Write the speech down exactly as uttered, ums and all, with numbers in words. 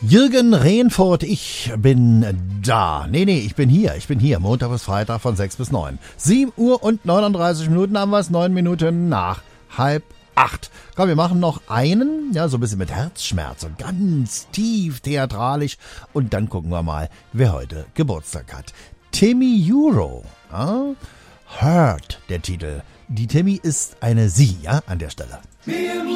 Jürgen Rehnfurt, ich bin da. Nee, nee, ich bin hier. Ich bin hier. Montag bis Freitag von sechs bis neun. sieben Uhr und neununddreißig Minuten haben wir es. neun Minuten nach halb acht. Komm, wir machen noch einen. Ja, so ein bisschen mit Herzschmerz und ganz tief theatralisch. Und dann gucken wir mal, wer heute Geburtstag hat. Timmy Euro. Ja? Hurt, der Titel. Die Timmy ist eine Sie, ja, an der Stelle.